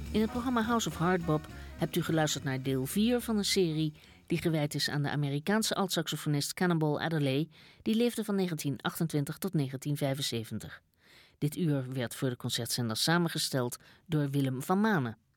In het programma House of Hardbop hebt u geluisterd naar deel 4 van een serie die gewijd is aan de Amerikaanse altsaxofonist Cannonball Adderley, die leefde van 1928 tot 1975. Dit uur werd voor de concertzender samengesteld door Willem van Manen.